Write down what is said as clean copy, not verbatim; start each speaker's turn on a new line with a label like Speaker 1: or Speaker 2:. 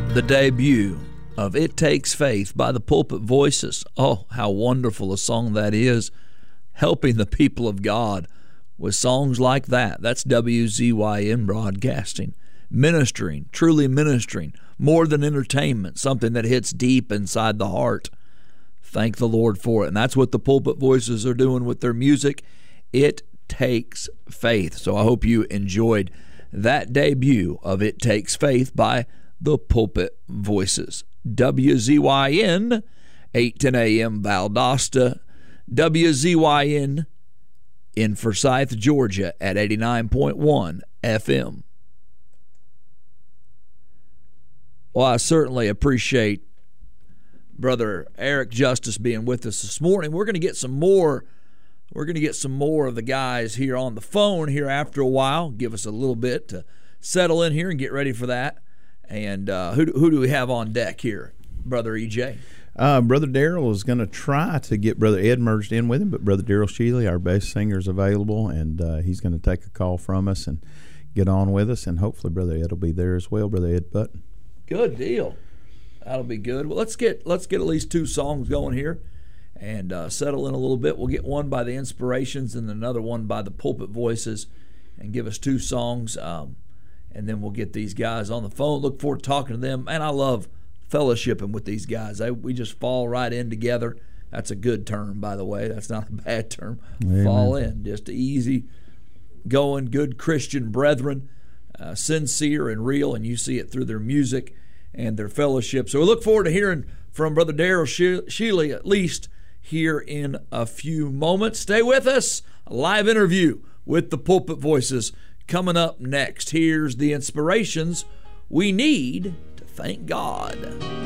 Speaker 1: The debut of It Takes Faith by the Pulpit Voices. Oh, how wonderful a song that is. Helping the people of God with songs like that. That's WZYM Broadcasting. Ministering, truly ministering, more than entertainment, something that hits deep inside the heart. Thank the Lord for it. And that's what the Pulpit Voices are doing with their music. It takes faith. So I hope you enjoyed that debut of It Takes Faith by the Pulpit Voices. WZYN, 8:10 a.m. Valdosta. WZYN in Forsyth, Georgia at 89.1 FM. Well, I certainly appreciate Brother Eric Justice being with us this morning. We're going to get some more. We're going to get some more of the guys here on the phone here after a while. Give us a little bit to settle in here and get ready for that. And who do we have on deck here, Brother EJ?
Speaker 2: Brother Darrell is going to try to get Brother Ed merged in with him, but Brother Darrell Shealy, our bass singer, is available, and he's going to take a call from us and get on with us, and hopefully Brother Ed will be there as well, Brother Ed Button.
Speaker 1: Good deal. That'll be good. Well, let's get at least two songs going here and settle in a little bit. We'll get one by the Inspirations and another one by the Pulpit Voices and give us two songs, and then we'll get these guys on the phone. Look forward to talking to them. And I love fellowshipping with these guys. We just fall right in together. That's a good term, by the way. That's not a bad term. Amen. Fall in. Just easy going, good Christian brethren, sincere and real, and you see it through their music and their fellowship. So we look forward to hearing from Brother Darrell Shealy at least here in a few moments. Stay with us. A live interview with the Pulpit Voices coming up next. Here's the Inspirations. We need to thank God.